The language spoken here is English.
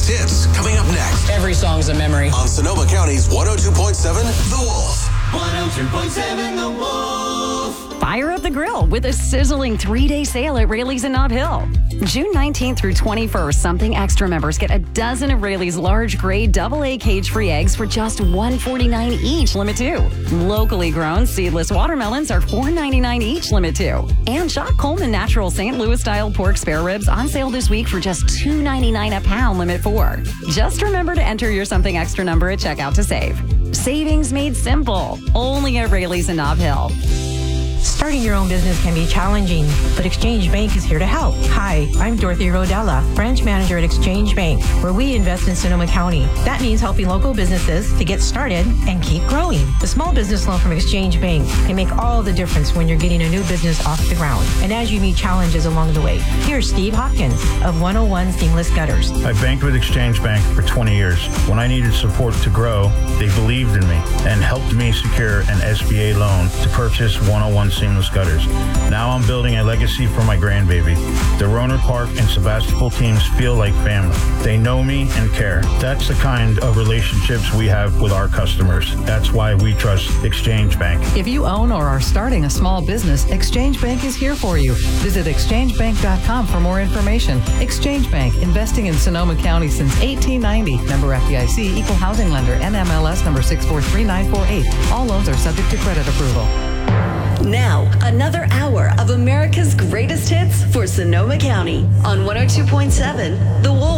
greatest hits coming up next. Every song's a memory. On Sonoma County's 102.7 The Wolf. 102.7 The Wolf. Fire up the grill with a sizzling 3-day sale at Rayleigh's in Nob Hill. June 19th through 21st, Something Extra members get a dozen of Rayleigh's large grade AA cage-free eggs for just $1.49 each, limit 2. Locally grown seedless watermelons are $4.99 each, limit 2. And shop Coleman Natural St. Louis style pork spare ribs on sale this week for just $2.99 a pound, limit 4. Just remember to enter your Something Extra number at checkout to save. Savings made simple, only at Rayleigh's in Nob Hill. Starting your own business can be challenging, but Exchange Bank is here to help. Hi, I'm Dorothy Rodella, branch manager at Exchange Bank, where we invest in Sonoma County. That means helping local businesses to get started and keep growing. The small business loan from Exchange Bank can make all the difference when you're getting a new business off the ground and as you meet challenges along the way. Here's Steve Hopkins of 101 Seamless Gutters. I banked with Exchange Bank for 20 years. When I needed support to grow, they believed in me and helped me secure an SBA loan to purchase 101 Seamless Gutters. Now I'm building a legacy for my grandbaby. The Roner Park and Sebastopol teams feel like family. They know me and care. That's the kind of relationships we have with our customers. That's why we trust Exchange Bank. If you own or are starting a small business, Exchange Bank is here for you. Visit exchangebank.com for more information. Exchange Bank, investing in Sonoma County since 1890. Member FDIC, equal housing lender, NMLS number 643948. All loans are subject to credit approval. Now, another hour of America's greatest hits for Sonoma County on 102.7 The Wolf.